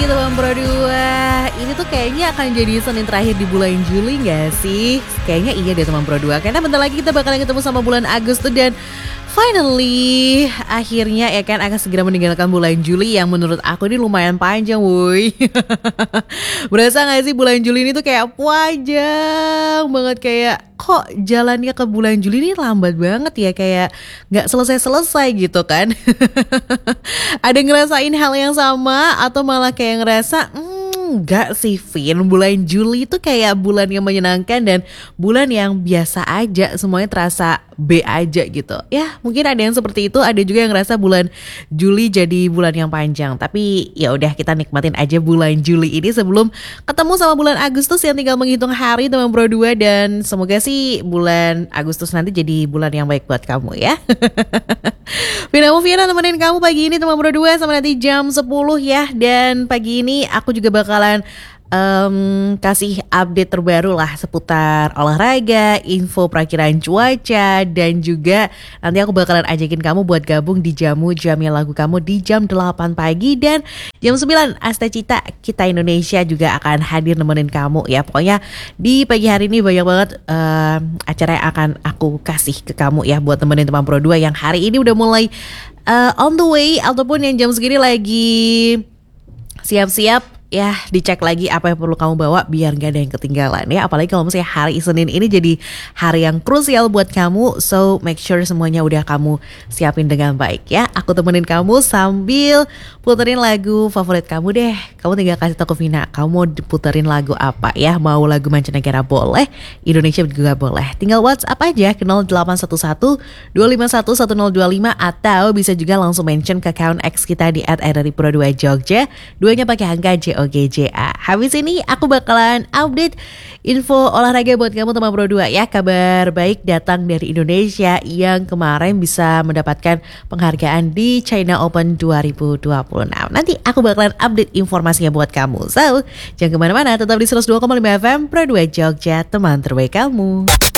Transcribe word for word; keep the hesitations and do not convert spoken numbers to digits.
pagi teman Pro dua. Ini tuh kayaknya akan jadi Senin terakhir di bulan Juli gak sih? Kayaknya iya deh teman Pro dua. Karena bentar lagi kita bakalan ketemu sama bulan Agustus. Dan finally akhirnya ya kan akan segera meninggalkan bulan Juli yang menurut aku ini lumayan panjang woi. Berasa gak sih bulan Juli ini tuh kayak panjang banget, kayak kok jalannya ke bulan Juli ini lambat banget ya, kayak gak selesai-selesai gitu kan. Ada ngerasain hal yang sama atau malah kayak ngerasa hmm, enggak sih Vin, bulan Juli itu kayak bulan yang menyenangkan dan bulan yang biasa aja, semuanya terasa B aja gitu. Ya mungkin ada yang seperti itu, ada juga yang ngerasa bulan Juli jadi bulan yang panjang. Tapi ya udah, kita nikmatin aja bulan Juli ini sebelum ketemu sama bulan Agustus yang tinggal menghitung hari teman Pro dua. Dan semoga sih bulan Agustus nanti jadi bulan yang baik buat kamu ya. Vina Mufiana nemenin kamu pagi ini teman Pro dua sampai nanti jam sepuluh ya. Dan pagi ini aku juga bakalan Um, kasih update terbaru lah seputar olahraga, info perakiran cuaca, dan juga nanti aku bakalan ajakin kamu buat gabung di Jamu Jamnya Lagu Kamu di jam delapan pagi. Dan jam sembilan Asta Cita Kita Indonesia juga akan hadir nemenin kamu ya. Pokoknya di pagi hari ini banyak banget uh, acara yang akan aku kasih ke kamu ya, buat temenin teman Pro dua yang hari ini udah mulai uh, on the way, ataupun yang jam segini lagi siap-siap. Ya, dicek lagi apa yang perlu kamu bawa biar gak ada yang ketinggalan ya. Apalagi kalau misalnya hari Senin ini jadi hari yang krusial buat kamu. So make sure semuanya udah kamu siapin dengan baik ya. Aku temenin kamu sambil puterin lagu favorit kamu deh. Kamu tinggal kasih tau ke Vina, kamu mau diputerin lagu apa ya. Mau lagu mancanegara boleh, Indonesia juga boleh. Tinggal WhatsApp aja ke nol delapan satu satu dua lima satu satu nol dua lima. Atau bisa juga langsung mention ke account X kita di at r r i pro dua jogja. Duanya pakai angka J O G J A. Habis ini aku bakalan update info olahraga buat kamu teman Pro dua ya. Kabar baik datang dari Indonesia yang kemarin bisa mendapatkan penghargaan di China Open dua ribu dua puluh enam. Nanti aku bakalan update informasinya buat kamu. So, jangan kemana-mana, tetap di seratus dua koma lima F M Pro dua Jogja, teman terbaik kamu.